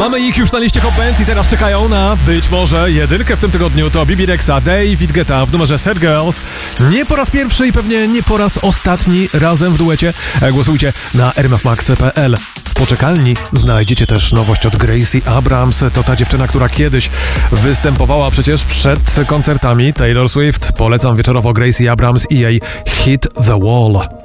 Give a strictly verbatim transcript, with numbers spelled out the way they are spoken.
Mamy ich już na liście Hot Bands i teraz czekają na być może jedynkę w tym tygodniu. To Bibi Rexha, David Guetta w numerze Sad Girls. Nie po raz pierwszy i pewnie nie po raz ostatni razem w duecie. Głosujcie na r m f max kropka p l. W poczekalni znajdziecie też nowość od Gracie Abrams. To ta dziewczyna, która kiedyś występowała przecież przed koncertami Taylor Swift. Polecam wieczorowo Gracie Abrams i jej Hit the Wall.